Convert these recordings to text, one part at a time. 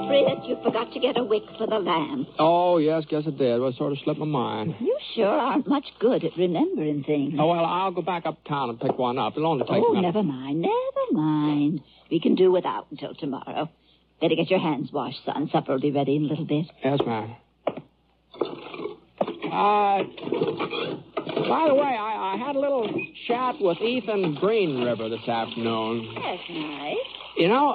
Britt, you forgot to get a wick for the lamp. Oh, yes, guess it did. Well, it sort of slipped my mind. You sure aren't much good at remembering things. Oh, well, I'll go back uptown and pick one up. It'll only take a minute. Never mind. We can do without until tomorrow. Better get your hands washed, son. Supper will be ready in a little bit. Yes, ma'am. By the way, I had a little chat with Ethan Green River this afternoon. That's nice. You know,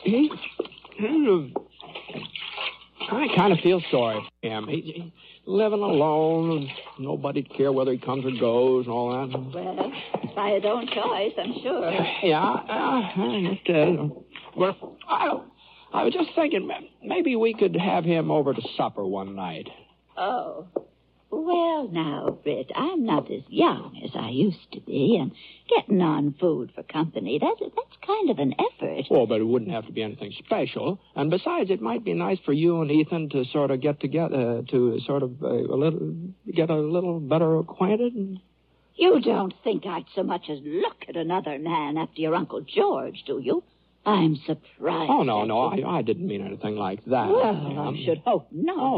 I kind of feel sorry for him. He's living alone, and nobody'd care whether he comes or goes and all that. Well, it's by his own choice, I'm sure. Yeah, it is. Well, I was just thinking, maybe we could have him over to supper one night. Oh. Well, now, Britt, I'm not as young as I used to be, and getting on food for company, that's kind of an effort. Oh, but it wouldn't have to be anything special. And besides, it might be nice for you and Ethan to sort of get together, to sort of get a little better acquainted. You don't think I'd so much as look at another man after your Uncle George, do you? I'm surprised. Oh, no, I didn't mean anything like that. Well, I should hope not. Oh,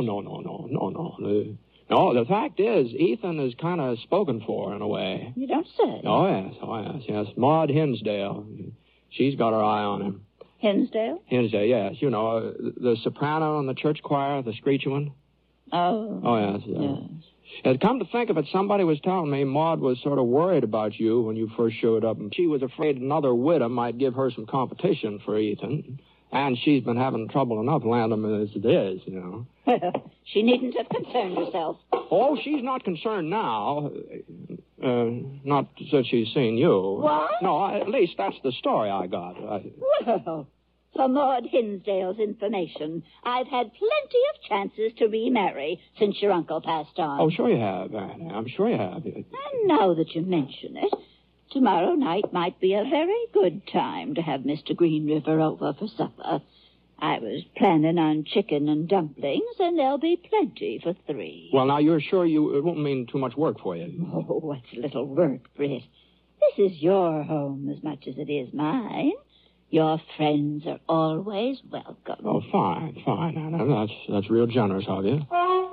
no. No, the fact is, Ethan is kind of spoken for in a way. You don't say. Oh, yes. Maud Hinsdale. She's got her eye on him. Hinsdale? Hinsdale, yes. You know, the soprano in the church choir, the screechy one. Oh. Yes. And come to think of it, somebody was telling me Maud was sort of worried about you when you first showed up, and she was afraid another widow might give her some competition for Ethan. And she's been having trouble enough landing him as it is, you know. Well, she needn't have concerned herself. Oh, she's not concerned now. Not since she's seen you. What? No, at least that's the story I got. Well, for Maud Hinsdale's information, I've had plenty of chances to remarry since your uncle passed on. Oh, sure you have, Anne. I'm sure you have. And now that you mention it, tomorrow night might be a very good time to have Mr. Green River over for supper. I was planning on chicken and dumplings, and there'll be plenty for 3. Well, now, you're sure it won't mean too much work for you? Oh, what's a little work, Britt? This is your home as much as it is mine. Your friends are always welcome. Oh, fine, Anna. That's real generous of you.